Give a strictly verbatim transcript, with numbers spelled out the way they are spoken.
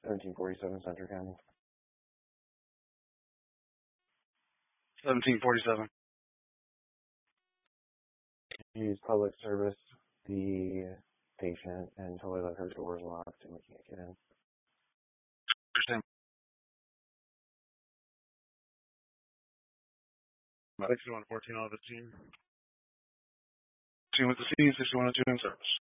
seventeen forty-seven Central County. seventeen forty-seven. Use public service the patient and told her that her door is locked and we can't get in. Understand. sixty-one fourteen on the team. Team with the scene, sixty-one oh two in service.